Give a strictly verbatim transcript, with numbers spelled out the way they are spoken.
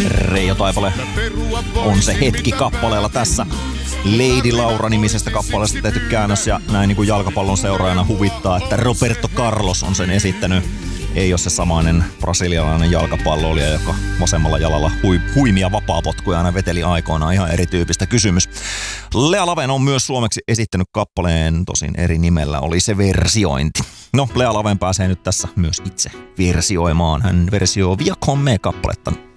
Reijo Taipale on se hetki kappaleella tässä. Lady Laura-nimisestä kappaleesta tehty käännös ja näin niin kuin jalkapallon seuraajana huvittaa, että Roberto Carlos on sen esittänyt. Ei ole se samainen brasilialainen jalkapalloilija, joka vasemmalla jalalla hui, huimia vapaapotkuja aina veteli aikoinaan. Ihan erityyppistä kysymys. Lea Laven on myös suomeksi esittänyt kappaleen, tosin eri nimellä oli se versiointi. No, Lea Laven pääsee nyt tässä myös itse versioimaan. Hän versioi Via con me -kappaletta